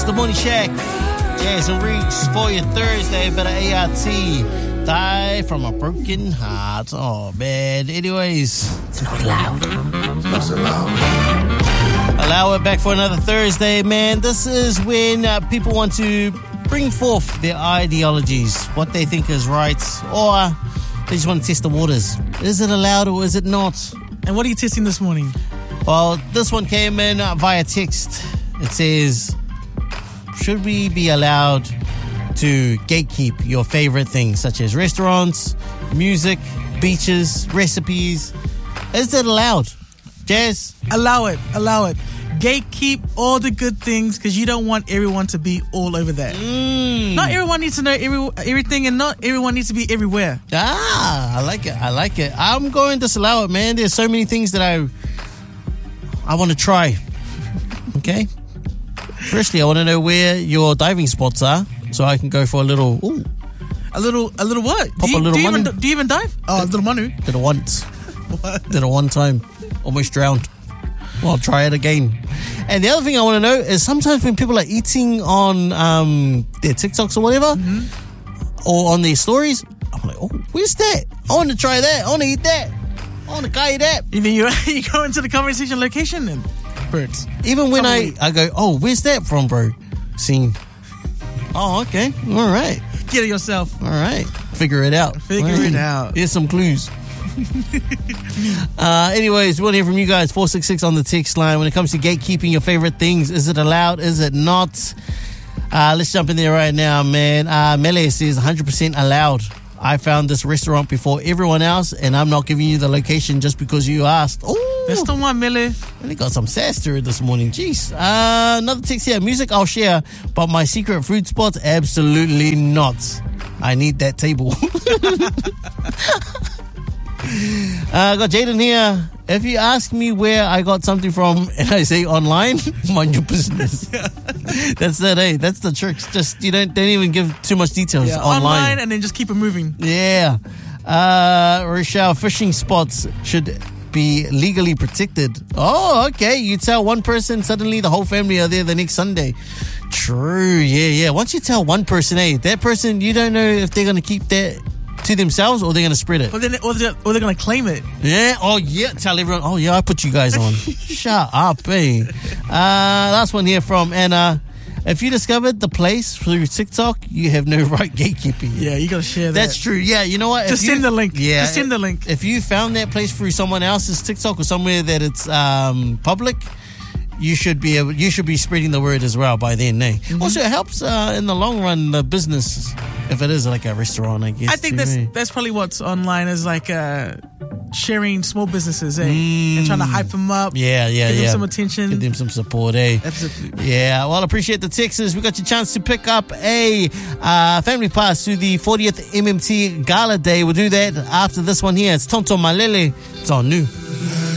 The Morning Shack, Jazz and Reeks for your Thursday, better ART. Die from a broken heart. Oh man. Anyways, it's not loud. It's not loud. Allow it back for another Thursday, man. This is when people want to bring forth their ideologies, what they think is right, or they just want to test the waters. Is it allowed or is it not? And what are you testing this morning? Well, this one came in via text. It says, should we be allowed to gatekeep your favorite things, such as restaurants, music, beaches, recipes? Is it allowed? Jazz? Allow it. Gatekeep all the good things, because you don't want everyone to be all over that. Not everyone needs to know everything, and not everyone needs to be everywhere. I like it. I'm going to disallow it, man. There's so many things that I want to try. Okay? Firstly, I want to know where your diving spots are, so I can go for a little... Ooh. A little what? Pop a little money. Do you even dive? Oh, a little money. Did it once. What? Did it one time. Almost drowned. Well, I'll try it again. And the other thing I want to know is sometimes when people are eating on their TikToks or whatever, or on their stories, I'm like, oh, where's that? I want to try that. I want to eat that. I want to guy that. And then you go into the conversation location and birds. Even when I go, oh, where's that from, bro? Scene. Oh, okay. All right. Get it yourself. All right. Figure it out. It out. Here's some clues. Anyways, we want to hear from you guys. 466 on the text line. When it comes to gatekeeping your favorite things, is it allowed? Is it not? Let's jump in there right now, man. Mele says 100% allowed. I found this restaurant before everyone else, and I'm not giving you the location just because you asked. Oh, that's the one, Mele. Really got some sass to it this morning. Jeez. Another text here. Music I'll share, but my secret food spots, absolutely not. I need that table. I got Jaden here. If you ask me where I got something from and I say online, mind your business. That's that, eh? That's the trick. Just you don't even give too much details. Yeah, online and then just keep it moving. Yeah. Rochelle, fishing spots should be legally protected. Oh, okay. You tell one person, suddenly the whole family are there the next Sunday. True. Yeah. Once you tell one person, that person, you don't know if they're going to keep that to themselves or they're going to spread it. Or they're going to claim it. Yeah. Oh, yeah. Tell everyone, oh, yeah, I put you guys on. Shut up, eh? Last one here from Anna. If you discovered the place through TikTok, you have no right gatekeeping. Yeah, you got to share that. That's true. Yeah, you know what? Just send the link. Yeah. Just send the link. If you found that place through someone else's TikTok or somewhere that it's public, you should be spreading the word as well by then, eh? Mm-hmm. Also, it helps in the long run the business, if it is like a restaurant, I guess. I think that's probably what's online is like sharing small businesses, and trying to hype them up. Yeah. Give them some attention. Give them some support, eh? Absolutely. Yeah, well, appreciate the texts. We got your chance to pick up a family pass to the 40th MMT Gala Day. We'll do that after this one here. It's Tonto Malele. It's on New.